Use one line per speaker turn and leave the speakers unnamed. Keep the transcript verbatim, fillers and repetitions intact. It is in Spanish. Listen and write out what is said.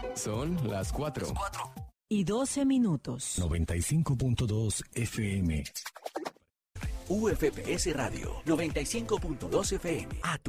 Son las cuatro.
Y doce minutos.
noventa y cinco punto dos F M.
U F P S Radio noventa y cinco punto dos F M. A tu